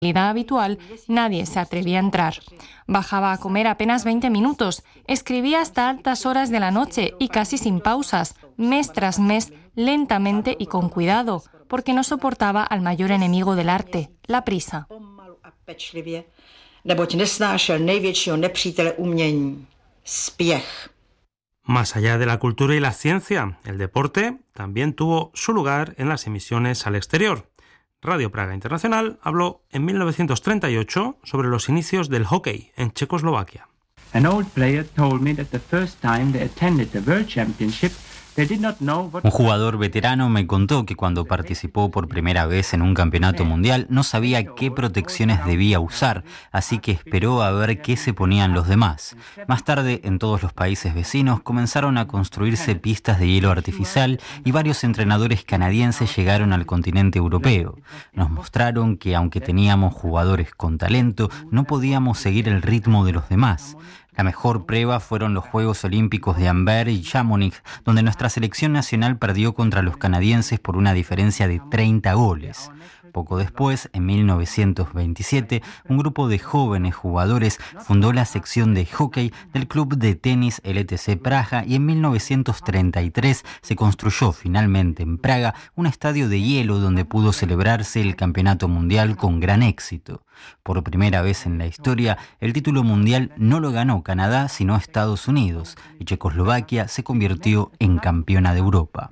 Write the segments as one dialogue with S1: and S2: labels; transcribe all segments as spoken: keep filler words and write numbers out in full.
S1: habitual, nadie se atrevía a entrar. Bajaba a comer apenas veinte minutos, escribía hasta altas horas de la noche y casi sin pausas, mes tras mes, lentamente y con cuidado, porque no soportaba al mayor enemigo del arte, la prisa.
S2: Más allá de la cultura y la ciencia, el deporte también tuvo su lugar en las emisiones al exterior. Radio Praga Internacional habló en mil novecientos treinta y ocho sobre los inicios del hockey en Checoslovaquia.
S3: An old player told me that the first time they attended the World Championship, they did not know what...
S4: Un jugador veterano me contó que cuando participó por primera vez en un campeonato mundial no sabía qué protecciones debía usar, así que esperó a ver qué se ponían los demás. Más tarde, en todos los países vecinos comenzaron a construirse pistas de hielo artificial y varios entrenadores canadienses llegaron al continente europeo. Nos mostraron que aunque teníamos jugadores con talento, no podíamos seguir el ritmo de los demás. La mejor prueba fueron los Juegos Olímpicos de Amberes y Chamonix, donde nuestra selección nacional perdió contra los canadienses por una diferencia de treinta goles. Poco después, en mil novecientos veintisiete, un grupo de jóvenes jugadores fundó la sección de hockey del club de tenis L T C Praga y en mil novecientos treinta y tres se construyó finalmente en Praga un estadio de hielo donde pudo celebrarse el campeonato mundial con gran éxito. Por primera vez en la historia, el título mundial no lo ganó Canadá sino Estados Unidos y Checoslovaquia se convirtió en campeona de Europa.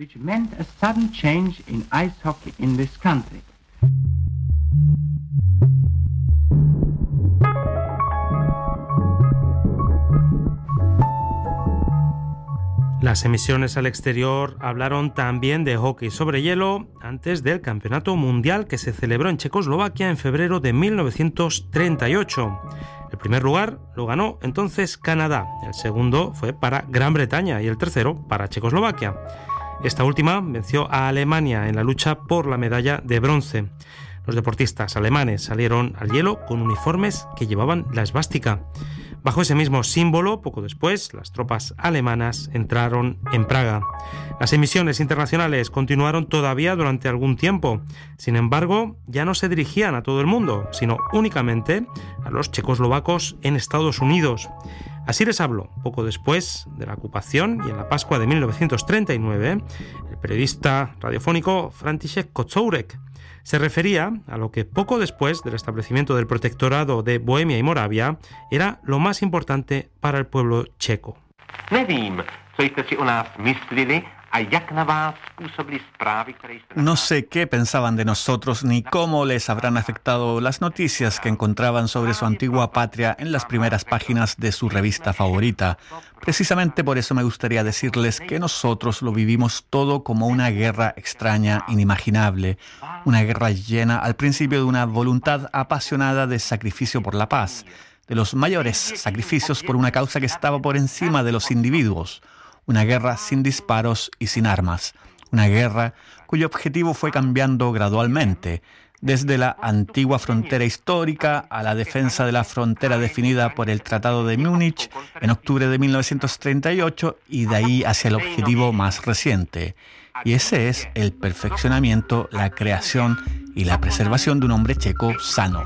S2: Las emisiones al exterior hablaron también de hockey sobre hielo antes del Campeonato Mundial que se celebró en Checoslovaquia en febrero de mil novecientos treinta y ocho. El primer lugar lo ganó entonces Canadá, el segundo fue para Gran Bretaña y el tercero para Checoslovaquia. Esta última venció a Alemania en la lucha por la medalla de bronce. Los deportistas alemanes salieron al hielo con uniformes que llevaban la esvástica. Bajo ese mismo símbolo, poco después, las tropas alemanas entraron en Praga. Las emisiones internacionales continuaron todavía durante algún tiempo. Sin embargo, ya no se dirigían a todo el mundo, sino únicamente a los checoslovacos en Estados Unidos. Así les habló, poco después de la ocupación y en la Pascua de mil novecientos treinta y nueve, el periodista radiofónico František Kocourek. Se refería a lo que poco después del establecimiento del protectorado de Bohemia y Moravia era lo más importante para el pueblo checo.
S5: No sé qué pensaban de nosotros ni cómo les habrán afectado las noticias que encontraban sobre su antigua patria en las primeras páginas de su revista favorita. Precisamente por eso me gustaría decirles que nosotros lo vivimos todo como una guerra extraña, inimaginable. Una guerra llena al principio de una voluntad apasionada de sacrificio por la paz, de los mayores sacrificios por una causa que estaba por encima de los individuos. Una guerra sin disparos y sin armas. Una guerra cuyo objetivo fue cambiando gradualmente, desde la antigua frontera histórica a la defensa de la frontera definida por el Tratado de Múnich en octubre de mil novecientos treinta y ocho y de ahí hacia el objetivo más reciente. Y ese es el perfeccionamiento, la creación y la preservación de un hombre checo sano.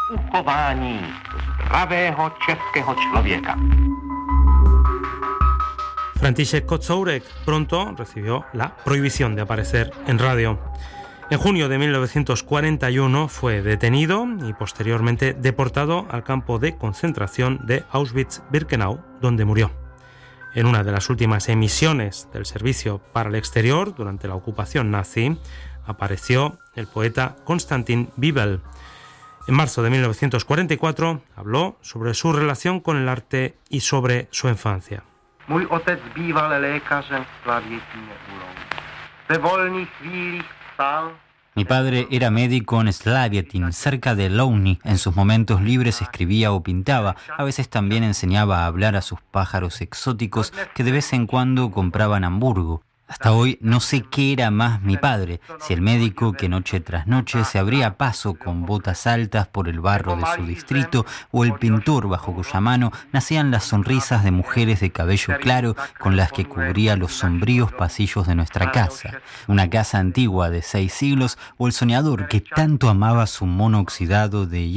S2: František Kocourek pronto recibió la prohibición de aparecer en radio. En junio de mil novecientos cuarenta y uno fue detenido y posteriormente deportado al campo de concentración de Auschwitz-Birkenau, donde murió. En una de las últimas emisiones del servicio para el exterior durante la ocupación nazi, apareció el poeta Konstantin Bibel. En marzo de mil novecientos cuarenta y cuatro habló sobre su relación con el arte y sobre su infancia.
S6: Mój otec býval lékařem v Slavětíně u Louny. Ve volných chvílích psal.
S4: Mi padre era médico en Slavětín, cerca de Louny. En sus momentos libres escribía o pintaba. A veces también enseñaba a hablar a sus pájaros exóticos que de vez en cuando compraba en Hamburgo. Hasta hoy no sé qué era más mi padre, si el médico que noche tras noche se abría paso con botas altas por el barro de su distrito o el pintor bajo cuya mano nacían las sonrisas de mujeres de cabello claro con las que cubría los sombríos pasillos de nuestra casa. Una casa antigua de seis siglos o el soñador que tanto amaba su mono oxidado de